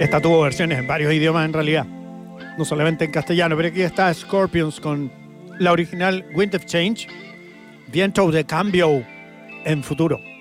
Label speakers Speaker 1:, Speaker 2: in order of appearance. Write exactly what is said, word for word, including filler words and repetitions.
Speaker 1: Esta tuvo versiones en varios idiomas en realidad, no solamente en castellano, pero aquí está Scorpions con la original Wind of Change, Viento de Cambio en futuro.